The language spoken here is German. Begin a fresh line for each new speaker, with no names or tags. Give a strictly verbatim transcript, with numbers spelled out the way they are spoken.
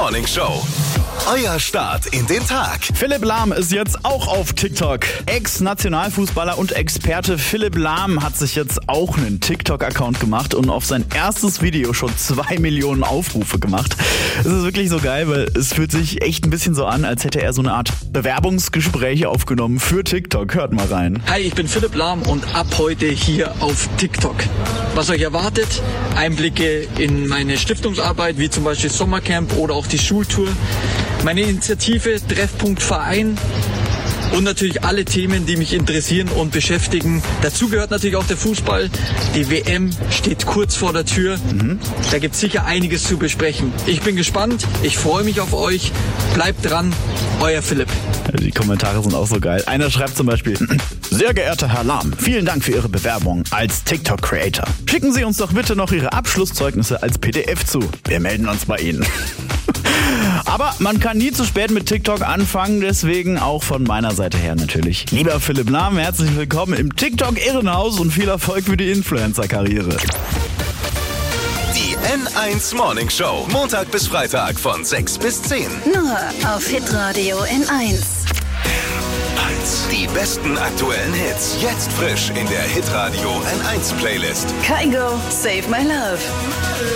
Morning Show. Euer Start in den Tag.
Philipp Lahm ist jetzt auch auf TikTok. Ex-Nationalfußballer und Experte Philipp Lahm hat sich jetzt auch einen TikTok-Account gemacht und auf sein erstes Video schon zwei Millionen Aufrufe gemacht. Es ist wirklich so geil, weil es fühlt sich echt ein bisschen so an, als hätte er so eine Art Bewerbungsgespräch aufgenommen für TikTok. Hört mal rein.
Hi, ich bin Philipp Lahm und ab heute hier auf TikTok. Was euch erwartet? Einblicke in meine Stiftungsarbeit, wie zum Beispiel Sommercamp oder auch die Schultour. Meine Initiative Treffpunkt Verein und natürlich alle Themen, die mich interessieren und beschäftigen. Dazu gehört natürlich auch der Fußball. Die W M steht kurz vor der Tür. Mhm. Da gibt es sicher einiges zu besprechen. Ich bin gespannt, ich freue mich auf euch. Bleibt dran, euer Philipp.
Die Kommentare sind auch so geil. Einer schreibt zum Beispiel: Sehr geehrter Herr Lahm, vielen Dank für Ihre Bewerbung als TikTok-Creator. Schicken Sie uns doch bitte noch Ihre Abschlusszeugnisse als P D F zu. Wir melden uns bei Ihnen. Aber man kann nie zu spät mit TikTok anfangen, deswegen auch von meiner Seite her natürlich. Lieber Philipp Lahm, herzlich willkommen im TikTok-Irrenhaus und viel Erfolg für die Influencer-Karriere.
Die N eins Morning Show. Montag bis Freitag von sechs bis zehn.
Nur auf Hitradio N eins.
Die besten aktuellen Hits. Jetzt frisch in der Hitradio N eins Playlist.
Kygo, Save My Love.